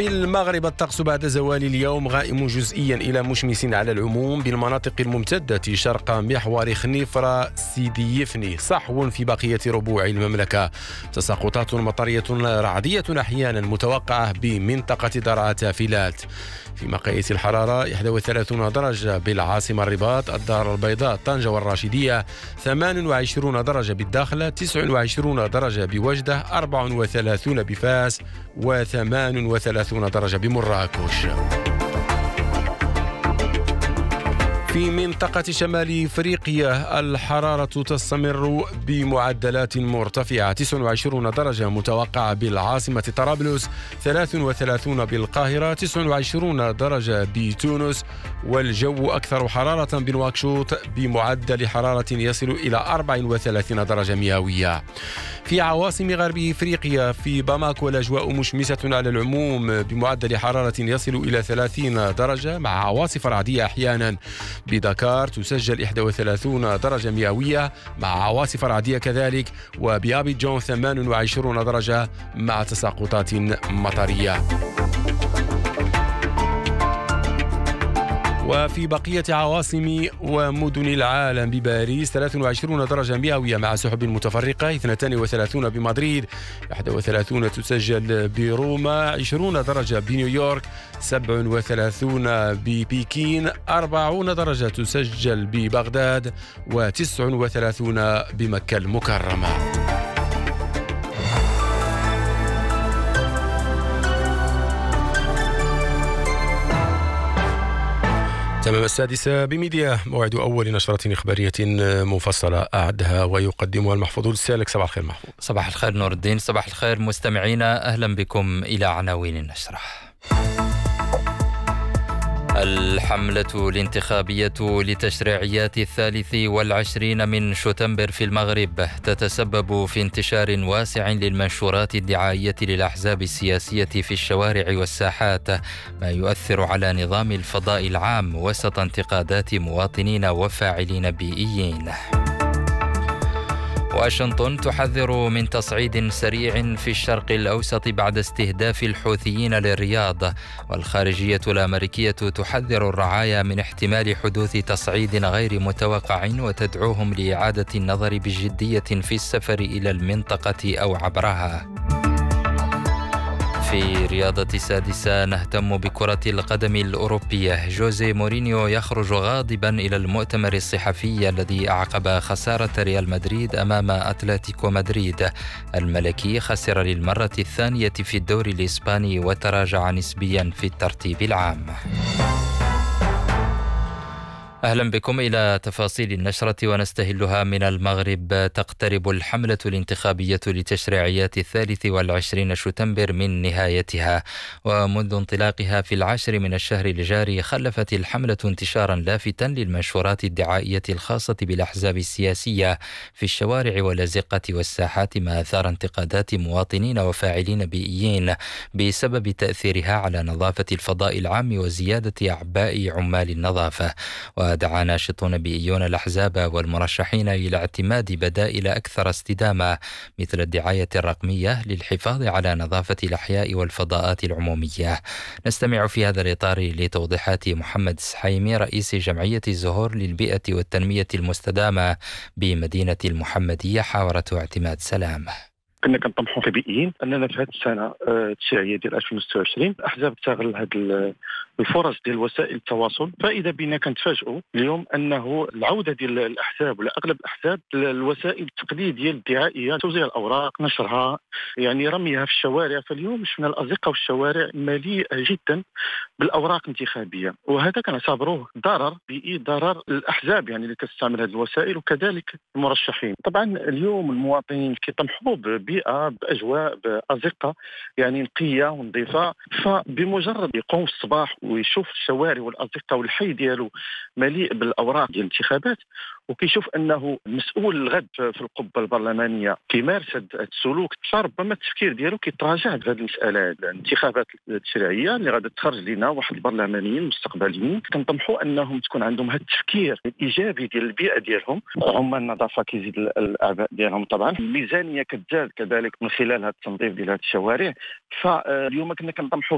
في المغرب الطقس بعد زوال اليوم غائم جزئيا إلى مشمس على العموم بالمناطق الممتدة شرق محور خنيفرة سيدي يفني، صحو في بقية ربوع المملكة، تساقطات مطرية رعدية أحيانا متوقعة بمنطقة درعا تافلات. في مقاييس الحرارة 31 درجة بالعاصمة الرباط، الدار البيضاء، طنجة والراشدية، 28 درجة بالداخلة، 29 درجة بوجدة، 34 بفاس، و38 درجة بمراكش. في منطقة شمال إفريقيا الحرارة تستمر بمعدلات مرتفعة، 29 درجة متوقعة بالعاصمة طرابلس، 33 بالقاهرة، 29 درجة بتونس، والجو أكثر حرارة بنواكشوط بمعدل حرارة يصل إلى 34 درجة مئوية. في عواصم غرب إفريقيا في باماكو الأجواء مشمسة على العموم بمعدل حرارة يصل إلى 30 درجة مع عواصف رعدية أحيانا. بدكار تسجل 31 درجة مئوية مع عواصف رعدية كذلك، وبأبيجان 28 درجة مع تساقطات مطرية. وفي بقية عواصم ومدن العالم بباريس 23 درجة مئوية مع سحب متفرقة، 32 بمدريد، 31 تسجل بروما، 20 درجة بنيويورك، 37 ببكين، 40 درجة تسجل ببغداد، و39 بمكة المكرمة. تمام 6 بميديا، موعد أول نشرة إخبارية مفصلة أعدها ويقدمها المحفوظ السالك. صباح الخير محفوظ. صباح الخير نور الدين. صباح الخير مستمعينا، أهلا بكم إلى عناوين النشرة. الحملة الانتخابية لتشريعيات 23 من شتنبر في المغرب تتسبب في انتشار واسع للمنشورات الدعائية للأحزاب السياسية في الشوارع والساحات، ما يؤثر على نظام الفضاء العام وسط انتقادات مواطنين وفاعلين بيئيين. واشنطن تحذر من تصعيد سريع في الشرق الأوسط بعد استهداف الحوثيين للرياض، والخارجية الأمريكية تحذر الرعايا من احتمال حدوث تصعيد غير متوقع وتدعوهم لإعادة النظر بجدية في السفر إلى المنطقة أو عبرها. في رياضة 6 نهتم بكرة القدم الأوروبية. جوزيه مورينيو يخرج غاضبا إلى المؤتمر الصحفي الذي أعقب خسارة ريال مدريد أمام أتلتيكو مدريد. الملكي خسر للمرة الثانية في الدوري الإسباني وتراجع نسبيا في الترتيب العام. أهلا بكم إلى تفاصيل النشرة ونستهلها من المغرب. تقترب الحملة الانتخابية لتشريعيات 23 شتنبر من نهايتها، ومنذ انطلاقها في 10 من الشهر الجاري خلفت الحملة انتشارا لافتا للمنشورات الدعائية الخاصة بالأحزاب السياسية في الشوارع والأزقة والساحات، ما أثار انتقادات مواطنين وفاعلين بيئيين بسبب تأثيرها على نظافة الفضاء العام وزيادة أعباء عمال النظافة. ودعا ناشطون بيئيون الأحزاب والمرشحين إلى اعتماد بدائل أكثر استدامة مثل الدعاية الرقمية للحفاظ على نظافة الأحياء والفضاءات العمومية. نستمع في هذا الإطار لتوضيحات محمد سحيمي رئيس جمعية الزهور للبيئة والتنمية المستدامة بمدينة المحمدية، حاورته اعتماد سلام. كنا كنطمحوا كبيئيين اننا في هذه السنه التشريعيه ديال 2026 الاحزاب تستغل هذه الفرص ديال وسائل التواصل، فاذا بنا كنتفاجئوا اليوم انه العوده ديال الاحزاب ولا اغلب الاحزاب الوسائل التقليديه الدعائيه، توزيع الاوراق، نشرها، يعني رميها في الشوارع. فاليوم شفنا الازقه والشوارع مليئه جدا بالاوراق الانتخابيه، وهذا كنعتبروه ضرر بيئي، ضرر الاحزاب يعني اللي كتستعمل هذه الوسائل وكذلك المرشحين. طبعا اليوم المواطنين كيطمحوا ببيئه، باجواء، بازقه يعني نقيه ونظيفه، فبمجرد يقوم في الصباح ويشوف الشوارع والازقه والحي ديالو مليء بالاوراق ديال الانتخابات، وكيشوف انه مسؤول الغد في القبه البرلمانيه كيمارس هذا السلوك، فربما التفكير ديالو كيتراجع في هذه المساله. الانتخابات التشريعيه اللي غادي تخرج لنا واحد البرلمانيين مستقبليين كنطمحوا انهم تكون عندهم هذا التفكير الايجابي ديال البيئه ديالهم. عمال النظافه كيزيد الاعباء ديالهم، طبعا الميزانيه كتزاد كذلك من خلال هذا التنظيف ديال هذه الشوارع. فاليوم كنا كنطمحوا